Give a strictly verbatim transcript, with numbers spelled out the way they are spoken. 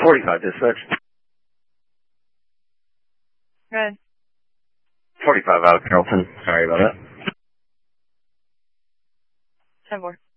forty-five, dispatch. Good. forty-five out, Carrollton. Sorry about that. ten four.